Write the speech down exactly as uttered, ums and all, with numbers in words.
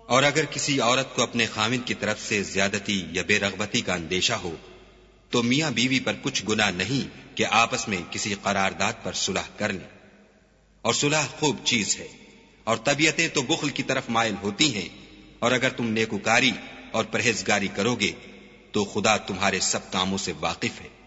और अगर किसी औरत को अपने खामिद की तरफ से ज्यादती या बेरगबती का अंदेशा हो तो मियां बीवी पर कुछ गुनाह नहीं कि आपस में किसी करारदाद पर सुलह कर लें। और सुलह खूब चीज है, और तबीयतें तो बुख्ल की तरफ मायल होती हैं, और अगर तुम नेकुकारी और परहेजगारी करोगे तो खुदा तुम्हारे सब कामों से वाकिफ है।